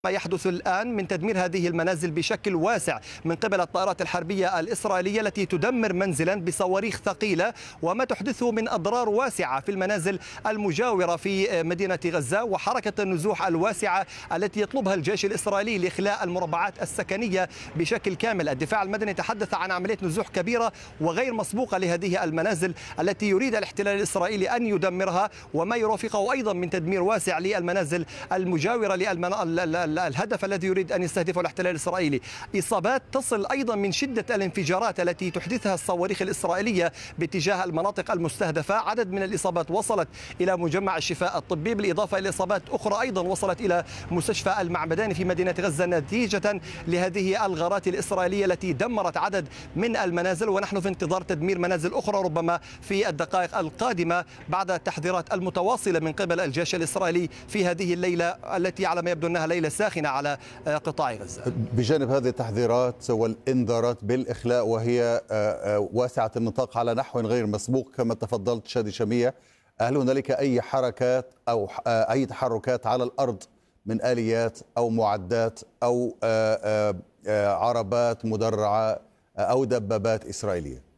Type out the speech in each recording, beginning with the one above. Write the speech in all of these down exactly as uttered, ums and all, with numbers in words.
ما يحدث الآن من تدمير هذه المنازل بشكل واسع من قبل الطائرات الحربية الإسرائيلية التي تدمر منزلا بصواريخ ثقيلة، وما تحدثه من أضرار واسعة في المنازل المجاورة في مدينة غزة، وحركة النزوح الواسعة التي يطلبها الجيش الإسرائيلي لإخلاء المربعات السكنية بشكل كامل. الدفاع المدني تحدث عن عملية نزوح كبيرة وغير مسبوقة لهذه المنازل التي يريد الاحتلال الإسرائيلي أن يدمرها، وما يرافقه أيضا من تدمير واسع للمنازل المجاورة للمنازل الهدف الذي يريد أن يستهدفه الاحتلال الإسرائيلي. إصابات تصل أيضا من شدة الانفجارات التي تحدثها الصواريخ الإسرائيلية باتجاه المناطق المستهدفة. عدد من الإصابات وصلت إلى مجمع الشفاء الطبي، بالإضافة إلى إصابات أخرى أيضا وصلت إلى مستشفى المعمداني في مدينة غزة نتيجة لهذه الغارات الإسرائيلية التي دمرت عدد من المنازل، ونحن في انتظار تدمير منازل أخرى ربما في الدقائق القادمة بعد التحذيرات المتواصلة من قبل الجيش الإسرائيلي في هذه الليلة التي على ما يبدو أنها ليلة ساخنة على قطاع غزة. بجانب هذه التحذيرات والإنذارات بالإخلاء وهي واسعة النطاق على نحو غير مسبوق كما تفضلت شادي شامية، هل هنالك أي حركات أو أي تحركات على الأرض من آليات أو معدات أو عربات مدرعة أو دبابات إسرائيلية؟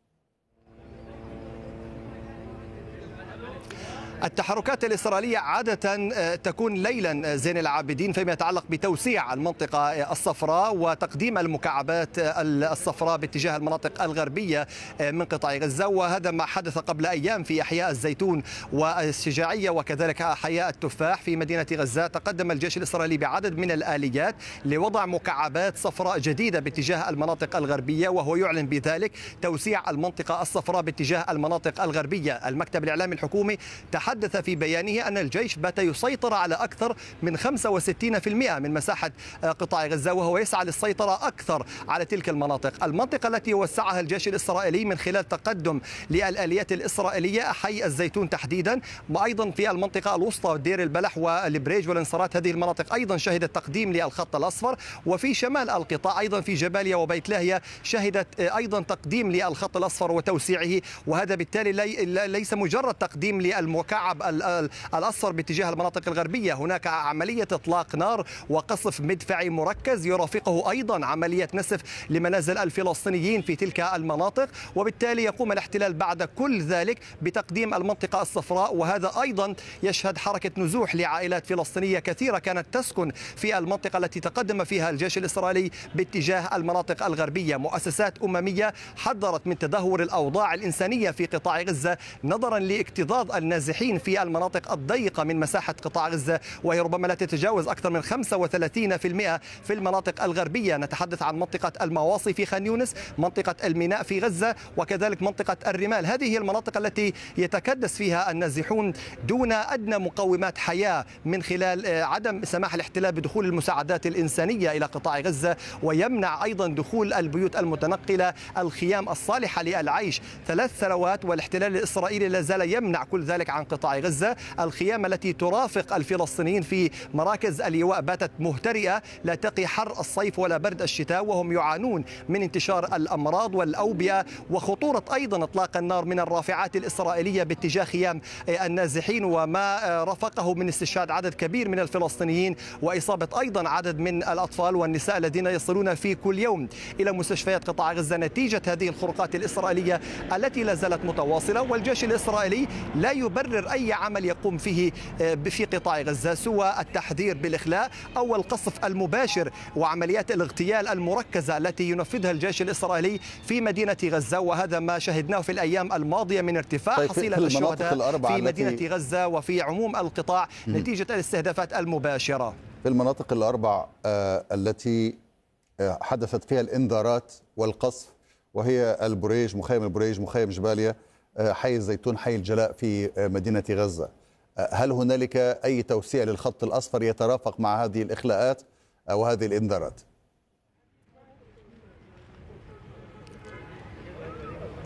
التحركات الإسرائيلية عادة تكون ليلا زين العابدين فيما يتعلق بتوسيع المنطقة الصفراء وتقديم المكعبات الصفراء باتجاه المناطق الغربية من قطاع غزة، وهذا ما حدث قبل أيام في أحياء الزيتون والشجاعية وكذلك أحياء التفاح في مدينة غزة. تقدم الجيش الإسرائيلي بعدد من الآليات لوضع مكعبات صفراء جديدة باتجاه المناطق الغربية، وهو يعلن بذلك توسيع المنطقة الصفراء باتجاه المناطق الغربية. المكتب الإعلامي الحكومي تحدث حدث في بيانه أن الجيش بات يسيطر على أكثر من خمسة وستين بالمئة من مساحة قطاع غزة، وهو يسعى للسيطرة أكثر على تلك المناطق. المنطقة التي وسعها الجيش الإسرائيلي من خلال تقدم للآليات الإسرائيلية حي الزيتون تحديدا، وأيضا في المنطقة الوسطى دير البلح والبريج والانصارات، هذه المناطق أيضا شهدت تقديم للخط الأصفر، وفي شمال القطاع أيضا في جباليا وبيت لاهيا شهدت أيضا تقديم للخط الأصفر وتوسيعه، وهذا بالتالي لي ليس مجرد تقديم للمكعب الأصفر باتجاه المناطق الغربية، هناك عملية إطلاق نار وقصف مدفعي مركز يرافقه أيضا عملية نسف لمنازل الفلسطينيين في تلك المناطق، وبالتالي يقوم الاحتلال بعد كل ذلك بتقديم المنطقة الصفراء، وهذا أيضا يشهد حركة نزوح لعائلات فلسطينية كثيرة كانت تسكن في المنطقة التي تقدم فيها الجيش الإسرائيلي باتجاه المناطق الغربية. مؤسسات أممية حذرت من تدهور الأوضاع الإنسانية في قطاع غزة نظرا لاكتظاظ النازحين في المناطق الضيقة من مساحة قطاع غزة، وهي ربما لا تتجاوز أكثر من خمسة وثلاثين بالمئة في المناطق الغربية. نتحدث عن منطقة المواصي في خان يونس، منطقة الميناء في غزة، وكذلك منطقة الرمال. هذه هي المناطق التي يتكدس فيها النازحون دون أدنى مقومات حياة من خلال عدم سماح الاحتلال بدخول المساعدات الإنسانية إلى قطاع غزة، ويمنع أيضا دخول البيوت المتنقلة، الخيام الصالحة للعيش. ثلاث سنوات والاحتلال الإسرائيلي لا زال يمنع كل ذلك عن قطاع غزة. الخيام التي ترافق الفلسطينيين في مراكز اللواء باتت مهترئة، لا تقي حر الصيف ولا برد الشتاء، وهم يعانون من انتشار الأمراض والأوبئة وخطورة أيضا إطلاق النار من الرافعات الإسرائيلية باتجاه خيام النازحين، وما رافقه من استشهاد عدد كبير من الفلسطينيين وإصابة أيضا عدد من الأطفال والنساء الذين يصلون في كل يوم إلى مستشفيات قطاع غزة نتيجة هذه الخروقات الإسرائيلية التي لا زالت متواصلة. والجيش الإسرائيلي لا يبرر أي عمل يقوم فيه في قطاع غزة سوى التحذير بالإخلاء أو القصف المباشر وعمليات الاغتيال المركزة التي ينفذها الجيش الإسرائيلي في مدينة غزة، وهذا ما شهدناه في الأيام الماضية من ارتفاع طيب حصيلة الشهداء في مدينة التي... غزة وفي عموم القطاع نتيجة الاستهدافات المباشرة. في المناطق الأربع آه التي آه حدثت فيها الإنذارات والقصف، وهي البريج، مخيم البريج، مخيم جباليا، حي الزيتون، حي الجلاء في مدينة غزة، هل هنالك أي توسيع للخط الأصفر يترافق مع هذه الإخلاءات وهذه الإنذارات؟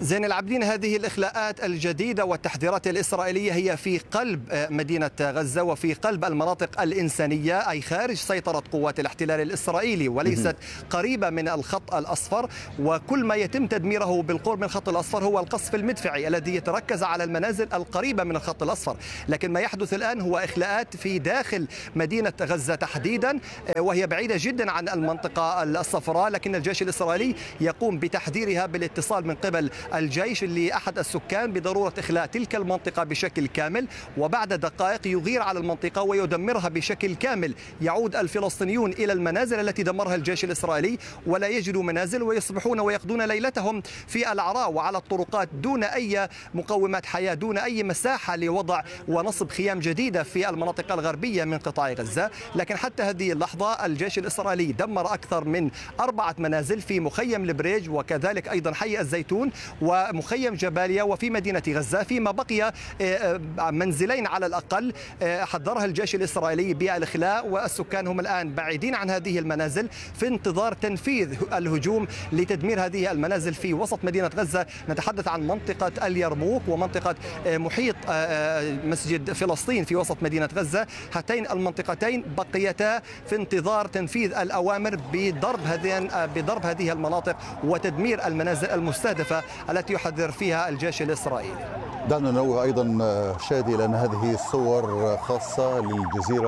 زين العابدين، هذه الإخلاءات الجديدة والتحذيرات الإسرائيلية هي في قلب مدينة غزة وفي قلب المناطق الإنسانية، أي خارج سيطرة قوات الاحتلال الإسرائيلي وليست قريبة من الخط الأصفر. وكل ما يتم تدميره بالقرب من الخط الأصفر هو القصف المدفعي الذي يتركز على المنازل القريبة من الخط الأصفر. لكن ما يحدث الآن هو إخلاءات في داخل مدينة غزة تحديدا، وهي بعيدة جدا عن المنطقة الصفراء، لكن الجيش الإسرائيلي يقوم بتحذيرها بالاتصال من قبل الجيش لأحد السكان بضرورة إخلاء تلك المنطقة بشكل كامل، وبعد دقائق يغير على المنطقة ويدمرها بشكل كامل. يعود الفلسطينيون إلى المنازل التي دمرها الجيش الإسرائيلي ولا يجدوا منازل، ويصبحون ويقضون ليلتهم في الأعراء وعلى الطرقات دون أي مقومات حياة، دون أي مساحة لوضع ونصب خيام جديدة في المناطق الغربية من قطاع غزة. لكن حتى هذه اللحظة الجيش الإسرائيلي دمر أكثر من أربعة منازل في مخيم البريج، وكذلك أيضا حي الزيتون ومخيم جباليا وفي مدينة غزة، فيما بقي منزلين على الأقل حذرها الجيش الإسرائيلي بالإخلاء، والسكان هم الآن بعيدين عن هذه المنازل في انتظار تنفيذ الهجوم لتدمير هذه المنازل في وسط مدينة غزة. نتحدث عن منطقة اليرموك ومنطقة محيط مسجد فلسطين في وسط مدينة غزة. هاتين المنطقتين بقيتا في انتظار تنفيذ الأوامر بضرب هذه بضرب هذه المناطق وتدمير المنازل المستهدفة التي يحذر فيها الجيش الإسرائيلي. دعنا ننوه أيضا شادي لأن هذه الصور خاصة للجزيرة